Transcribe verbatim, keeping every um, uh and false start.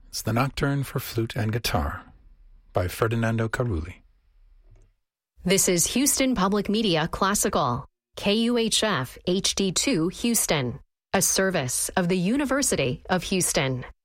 is the Nocturne for Flute and Guitar by Ferdinando Carulli. This is Houston Public Media Classical, K U H F H D two Houston, a service of the University of Houston.